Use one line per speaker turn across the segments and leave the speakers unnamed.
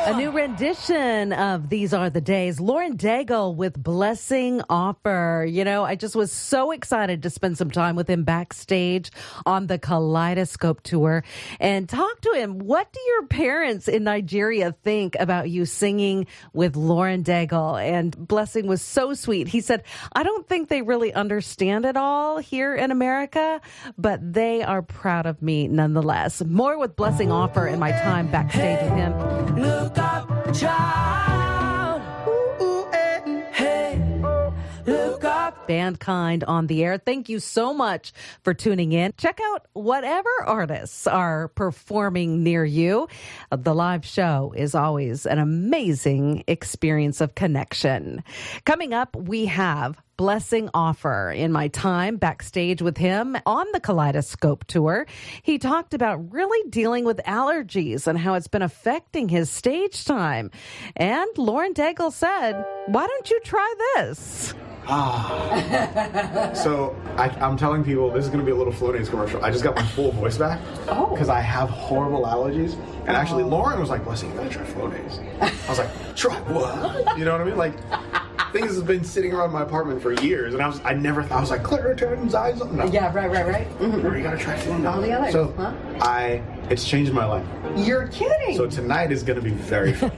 A new rendition of These Are the Days. Lauren Daigle with Blessing Offer. You know, I just was so excited to spend some time with him backstage on the Kaleidoscope tour and talk to him. What do your parents in Nigeria think about you singing with Lauren Daigle? And Blessing was so sweet. He said, I don't think they really understand it all here in America, but they are proud of me nonetheless. More with Blessing Offer in my time backstage with him.
Look up, child. Hey, look up.
Bandkind on the air. Thank you so much for tuning in. Check out whatever artists are performing near you. The live show is always an amazing experience of connection. Coming up, we have Blessing Offer in my time backstage with him on the Kaleidoscope tour. He talked about really dealing with allergies and how it's been affecting his stage time. And Lauren Daigle said, why don't you try this?
So I'm telling people this is going to be a little Flonase commercial. I just got my full voice back because I have horrible allergies. And actually, Lauren was like, Blessing, you got to try Flonase. I was like, try what? You know what I mean? Like, things have been sitting around my apartment for years, and I was like, Claritin, Zyzone. No.
Yeah, right.
Mm-hmm. You gotta try Flonase.
All the others,
so
huh?
It's changed my life.
You're kidding.
So tonight is going to be very fun.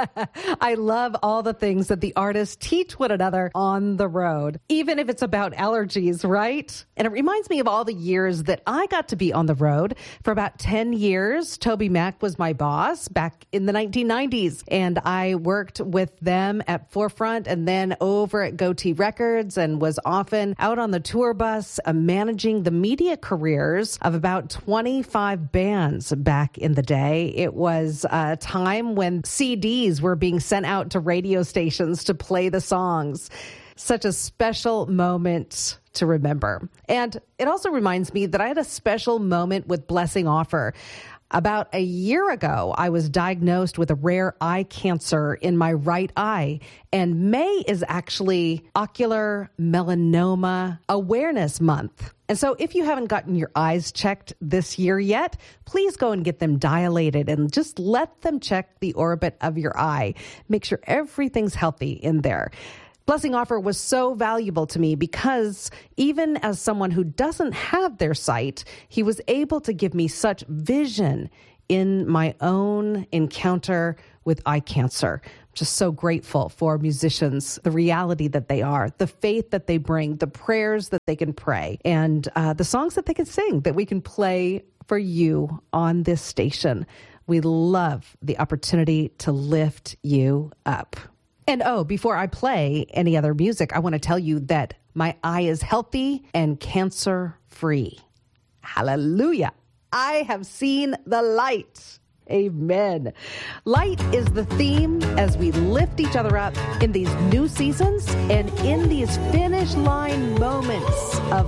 I love all the things that the artists teach one another on the road, even if it's about allergies, right? And it reminds me of all the years that I got to be on the road. For about 10 years, Toby Mac was my boss back in the 1990s, and I worked with them at Forefront and then over at Goatee Records, and was often out on the tour bus managing the media careers of about 25 bands back in the day. It was a time when CDs were being sent out to radio stations to play the songs. Such a special moment to remember. And it also reminds me that I had a special moment with Blessing Offer. About a year ago, I was diagnosed with a rare eye cancer in my right eye, and May is actually Ocular Melanoma Awareness Month. And so if you haven't gotten your eyes checked this year yet, please go and get them dilated and just let them check the orbit of your eye. Make sure everything's healthy in there. Blessing Offer was so valuable to me because even as someone who doesn't have their sight, he was able to give me such vision in my own encounter with eye cancer. I'm just so grateful for musicians, the reality that they are, the faith that they bring, the prayers that they can pray, and the songs that they can sing that we can play for you on this station. We love the opportunity to lift you up. And before I play any other music, I want to tell you that my eye is healthy and cancer-free. Hallelujah. I have seen the light. Amen. Light is the theme as we lift each other up in these new seasons and in these finish line moments of